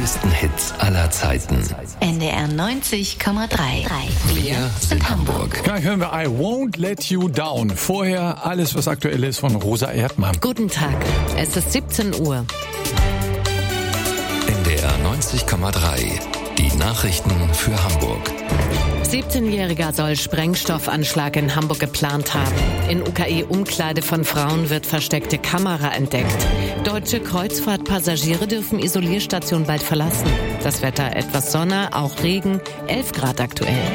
größten Hits aller Zeiten. NDR 90,3. Wir sind Hamburg. Gleich hören wir I Won't Let You Down. Vorher alles, was aktuell ist von Rosa Erdmann. Guten Tag, es ist 17 Uhr. NDR 90,3. Die Nachrichten für Hamburg. 17-Jähriger soll Sprengstoffanschlag in Hamburg geplant haben. In UKE-Umkleide von Frauen wird versteckte Kamera entdeckt. Deutsche Kreuzfahrtpassagiere dürfen Isolierstation bald verlassen. Das Wetter etwas Sonne, auch Regen, 11 Grad aktuell.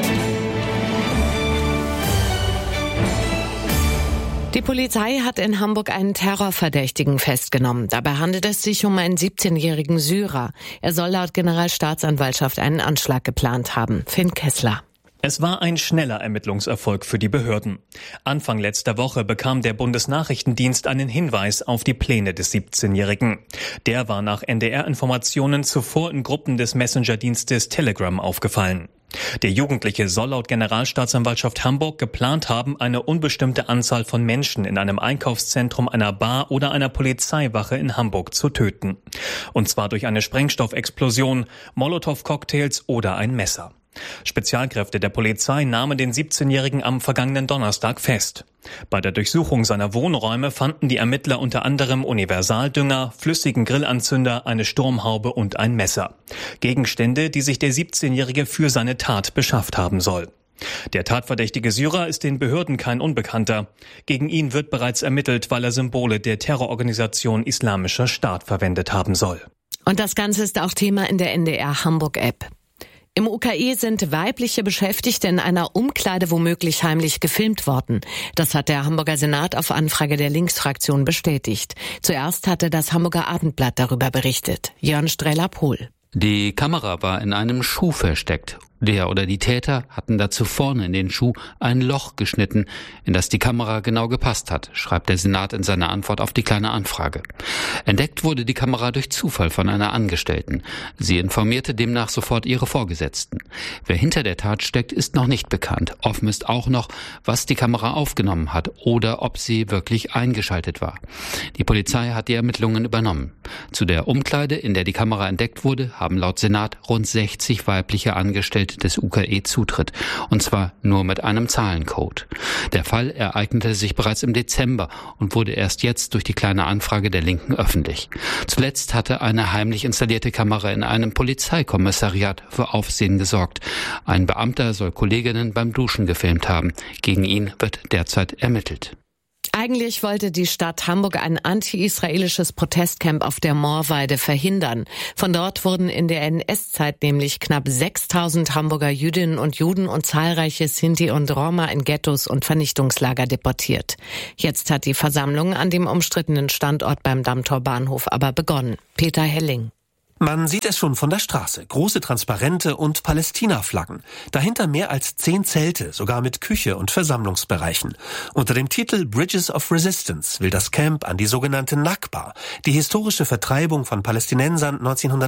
Die Polizei hat in Hamburg einen Terrorverdächtigen festgenommen. Dabei handelt es sich um einen 17-jährigen Syrer. Er soll laut Generalstaatsanwaltschaft einen Anschlag geplant haben. Finn Kessler. Es war ein schneller Ermittlungserfolg für die Behörden. Anfang letzter Woche bekam der Bundesnachrichtendienst einen Hinweis auf die Pläne des 17-Jährigen. Der war nach NDR-Informationen zuvor in Gruppen des Messenger-Dienstes Telegram aufgefallen. Der Jugendliche soll laut Generalstaatsanwaltschaft Hamburg geplant haben, eine unbestimmte Anzahl von Menschen in einem Einkaufszentrum, einer Bar oder einer Polizeiwache in Hamburg zu töten. Und zwar durch eine Sprengstoffexplosion, Molotow-Cocktails oder ein Messer. Spezialkräfte der Polizei nahmen den 17-Jährigen am vergangenen Donnerstag fest. Bei der Durchsuchung seiner Wohnräume fanden die Ermittler unter anderem Universaldünger, flüssigen Grillanzünder, eine Sturmhaube und ein Messer. Gegenstände, die sich der 17-Jährige für seine Tat beschafft haben soll. Der tatverdächtige Syrer ist den Behörden kein Unbekannter. Gegen ihn wird bereits ermittelt, weil er Symbole der Terrororganisation Islamischer Staat verwendet haben soll. Und das Ganze ist auch Thema in der NDR Hamburg-App. Im UKE sind weibliche Beschäftigte in einer Umkleide womöglich heimlich gefilmt worden. Das hat der Hamburger Senat auf Anfrage der Linksfraktion bestätigt. Zuerst hatte das Hamburger Abendblatt darüber berichtet. Jörn Streller-Pohl. Die Kamera war in einem Schuh versteckt. Der oder die Täter hatten dazu vorne in den Schuh ein Loch geschnitten, in das die Kamera genau gepasst hat, schreibt der Senat in seiner Antwort auf die Kleine Anfrage. Entdeckt wurde die Kamera durch Zufall von einer Angestellten. Sie informierte demnach sofort ihre Vorgesetzten. Wer hinter der Tat steckt, ist noch nicht bekannt. Offen ist auch noch, was die Kamera aufgenommen hat oder ob sie wirklich eingeschaltet war. Die Polizei hat die Ermittlungen übernommen. Zu der Umkleide, in der die Kamera entdeckt wurde, haben laut Senat rund 60 weibliche Angestellte des UKE Zutritt, und zwar nur mit einem Zahlencode. Der Fall ereignete sich bereits im Dezember und wurde erst jetzt durch die Kleine Anfrage der Linken öffentlich. Zuletzt hatte eine heimlich installierte Kamera in einem Polizeikommissariat für Aufsehen gesorgt. Ein Beamter soll Kolleginnen beim Duschen gefilmt haben. Gegen ihn wird derzeit ermittelt. Eigentlich wollte die Stadt Hamburg ein anti-israelisches Protestcamp auf der Moorweide verhindern. Von dort wurden in der NS-Zeit nämlich knapp 6.000 Hamburger Jüdinnen und Juden und zahlreiche Sinti und Roma in Ghettos und Vernichtungslager deportiert. Jetzt hat die Versammlung an dem umstrittenen Standort beim Dammtor-Bahnhof aber begonnen. Peter Helling. Man sieht es schon von der Straße. Große Transparente und Palästina-Flaggen. Dahinter mehr als 10 Zelte, sogar mit Küche und Versammlungsbereichen. Unter dem Titel Bridges of Resistance will das Camp an die sogenannte Nakba, die historische Vertreibung von Palästinensern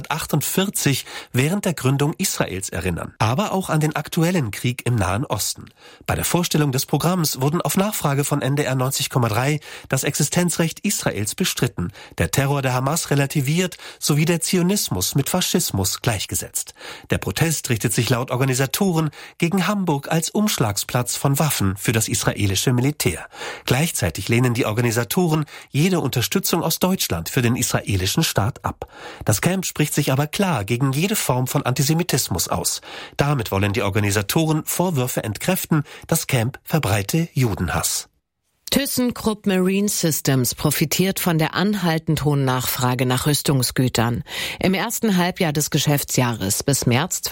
1948 während der Gründung Israels erinnern. Aber auch an den aktuellen Krieg im Nahen Osten. Bei der Vorstellung des Programms wurden auf Nachfrage von NDR 90,3 das Existenzrecht Israels bestritten, der Terror der Hamas relativiert sowie der Zionismus mit Faschismus gleichgesetzt. Der Protest richtet sich laut Organisatoren gegen Hamburg als Umschlagsplatz von Waffen für das israelische Militär. Gleichzeitig lehnen die Organisatoren jede Unterstützung aus Deutschland für den israelischen Staat ab. Das Camp spricht sich aber klar gegen jede Form von Antisemitismus aus. Damit wollen die Organisatoren Vorwürfe entkräften, das Camp verbreite Judenhass. ThyssenKrupp Marine Systems profitiert von der anhaltend hohen Nachfrage nach Rüstungsgütern. Im ersten Halbjahr des Geschäftsjahres bis März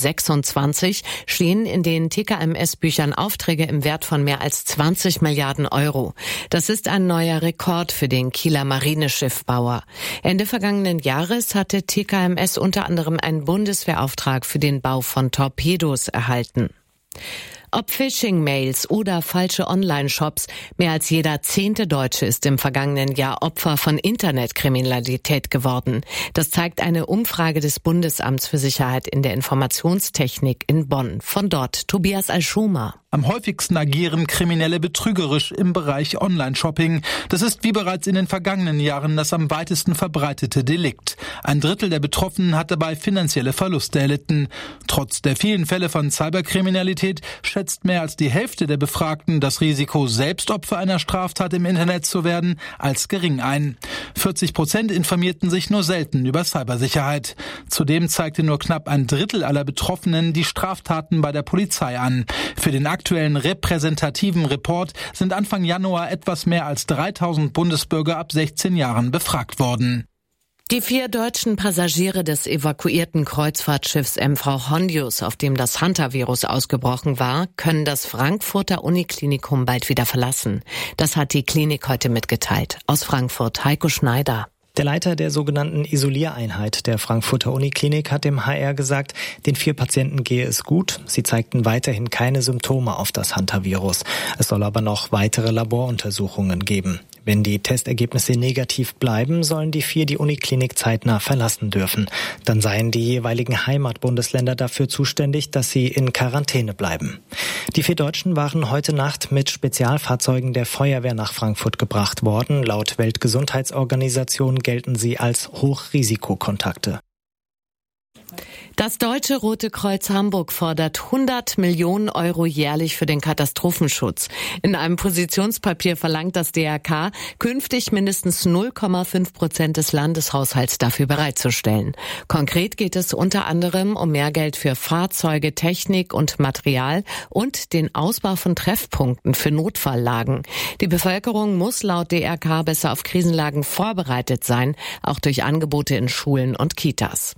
2026 stehen in den TKMS-Büchern Aufträge im Wert von mehr als 20 Milliarden Euro. Das ist ein neuer Rekord für den Kieler Marineschiffbauer. Ende vergangenen Jahres hatte TKMS unter anderem einen Bundeswehrauftrag für den Bau von Torpedos erhalten. Ob Phishing-Mails oder falsche Online-Shops, mehr als jeder 10. Deutsche ist im vergangenen Jahr Opfer von Internetkriminalität geworden. Das zeigt eine Umfrage des Bundesamts für Sicherheit in der Informationstechnik in Bonn. Von dort Tobias Alschumer. Am häufigsten agieren Kriminelle betrügerisch im Bereich Online-Shopping. Das ist wie bereits in den vergangenen Jahren das am weitesten verbreitete Delikt. 1/3 der Betroffenen hat dabei finanzielle Verluste erlitten. Trotz der vielen Fälle von Cyberkriminalität schätzt mehr als die Hälfte der Befragten das Risiko, selbst Opfer einer Straftat im Internet zu werden, als gering ein. 40% informierten sich nur selten über Cybersicherheit. Zudem zeigte nur knapp 1/3 aller Betroffenen die Straftaten bei der Polizei an. Für den aktuellen repräsentativen Report sind Anfang Januar etwas mehr als 3000 Bundesbürger ab 16 Jahren befragt worden. Die 4 deutschen Passagiere des evakuierten Kreuzfahrtschiffs MV Hondius, auf dem das Hantavirus ausgebrochen war, können das Frankfurter Uniklinikum bald wieder verlassen. Das hat die Klinik heute mitgeteilt. Aus Frankfurt, Heiko Schneider. Der Leiter der sogenannten Isoliereinheit der Frankfurter Uniklinik hat dem HR gesagt, den 4 Patienten gehe es gut. Sie zeigten weiterhin keine Symptome auf das Hantavirus. Es soll aber noch weitere Laboruntersuchungen geben. Wenn die Testergebnisse negativ bleiben, sollen die 4 die Uniklinik zeitnah verlassen dürfen. Dann seien die jeweiligen Heimatbundesländer dafür zuständig, dass sie in Quarantäne bleiben. Die 4 Deutschen waren heute Nacht mit Spezialfahrzeugen der Feuerwehr nach Frankfurt gebracht worden. Laut Weltgesundheitsorganisation gelten sie als Hochrisikokontakte. Das Deutsche Rote Kreuz Hamburg fordert 100 Millionen Euro jährlich für den Katastrophenschutz. In einem Positionspapier verlangt das DRK, künftig mindestens 0,5% des Landeshaushalts dafür bereitzustellen. Konkret geht es unter anderem um mehr Geld für Fahrzeuge, Technik und Material und den Ausbau von Treffpunkten für Notfalllagen. Die Bevölkerung muss laut DRK besser auf Krisenlagen vorbereitet sein, auch durch Angebote in Schulen und Kitas.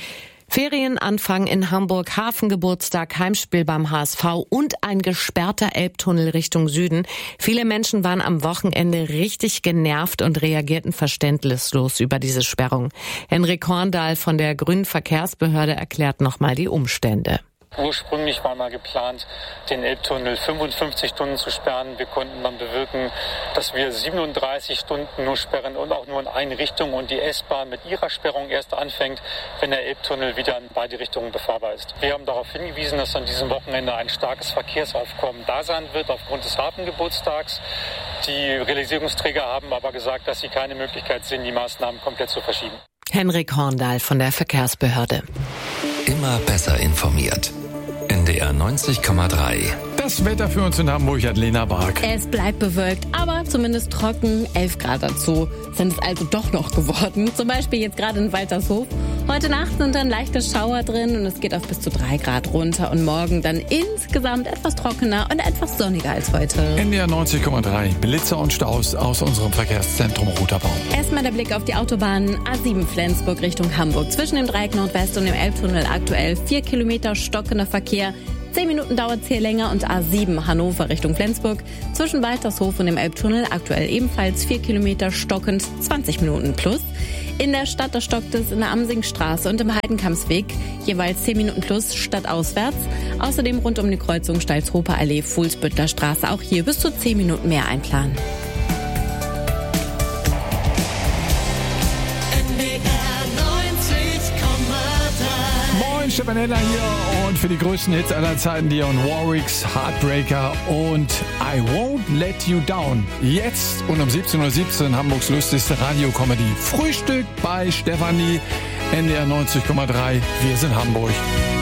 Ferienanfang in Hamburg, Hafengeburtstag, Heimspiel beim HSV und ein gesperrter Elbtunnel Richtung Süden. Viele Menschen waren am Wochenende richtig genervt und reagierten verständnislos über diese Sperrung. Henrik Horndahl von der Grünen Verkehrsbehörde erklärt nochmal die Umstände. Ursprünglich war mal geplant, den Elbtunnel 55 Stunden zu sperren. Wir konnten dann bewirken, dass wir 37 Stunden nur sperren und auch nur in eine Richtung und die S-Bahn mit ihrer Sperrung erst anfängt, wenn der Elbtunnel wieder in beide Richtungen befahrbar ist. Wir haben darauf hingewiesen, dass an diesem Wochenende ein starkes Verkehrsaufkommen da sein wird aufgrund des Hafengeburtstags. Die Realisierungsträger haben aber gesagt, dass sie keine Möglichkeit sehen, die Maßnahmen komplett zu verschieben. Henrik Horndahl von der Verkehrsbehörde. Immer besser informiert. NDR 90,3. Das Wetter für uns in Hamburg hat Lena Bark. Es bleibt bewölkt, aber zumindest trocken. 11 Grad dazu sind es also doch noch geworden. Zum Beispiel jetzt gerade in Waltershof. Heute Nacht sind dann leichte Schauer drin und es geht auf bis zu 3 Grad runter. Und morgen dann insgesamt etwas trockener und etwas sonniger als heute. NDR 90,3. Blitzer und Staus aus unserem Verkehrszentrum Roterbaum. Erstmal der Blick auf die Autobahn A7 Flensburg Richtung Hamburg. Zwischen dem Dreieck Nordwest und dem Elbtunnel aktuell 4 Kilometer stockender Verkehr. 10 Minuten dauert es hier länger und A7 Hannover Richtung Flensburg. Zwischen Waltershof und dem Elbtunnel aktuell ebenfalls 4 Kilometer stockend, 20 Minuten plus. In der Stadt, da stockt es in der Amsingstraße und im Heidenkampsweg jeweils 10 Minuten plus stadtauswärts. Außerdem rund um die Kreuzung Stalzhofer Allee, Fuhlsbüttler Straße auch hier bis zu 10 Minuten mehr einplanen. Stefanella hier und für die größten Hits aller Zeiten Dionne Warwicks, Heartbreaker und I Won't Let You Down. Jetzt und um 17:17 Uhr Hamburgs lustigste Radiokomödie. Frühstück bei Stefanie, NDR 90,3. Wir sind Hamburg.